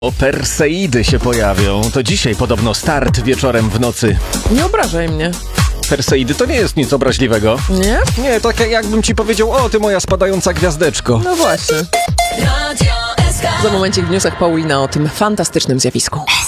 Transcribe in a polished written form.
O, Perseidy się pojawią. To dzisiaj podobno start wieczorem w nocy. Nie obrażaj mnie. Perseidy to nie jest nic obraźliwego. Nie? Nie, tak jakbym ci powiedział, o ty moja spadająca gwiazdeczko. No właśnie. Za momencik w newsach Paulina o tym fantastycznym zjawisku.